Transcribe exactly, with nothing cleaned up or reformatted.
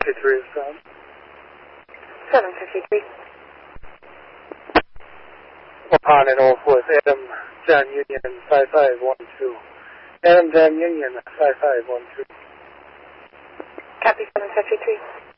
fifty-three is from. seven fifty-three. Upon and off with Adam John Union five five one two. Adam John Union five five one two. Copy seven fifty-three.